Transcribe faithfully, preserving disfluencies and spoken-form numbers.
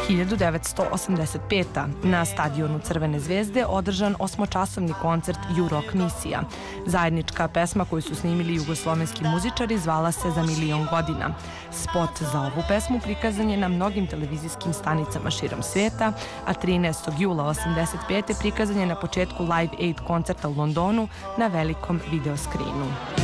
hiljadu devetsto osamdeset peta. Na stadionu Crvene zvezde održan osmočasovni koncert Ju-Rock misija. Zajednička pesma koju su snimili jugoslovenski muzičari zvala se Za milion godina. Spot za ovu pesmu prikazan je na mnogim televizijskim stanicama širom sveta, a trinaestog jula osamdeset pete prikazan je na početku Live Aid koncerta u Londonu na velikom videoskrini.